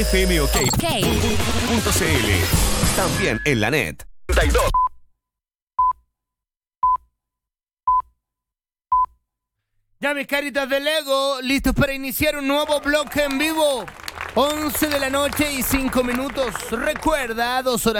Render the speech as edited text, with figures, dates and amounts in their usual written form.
FMOK.cl. También en la net. 32. Ya mis caritas de Lego, listos para iniciar un nuevo bloque en vivo. 11 de la noche y 5 minutos. Recuerda, 2 horas.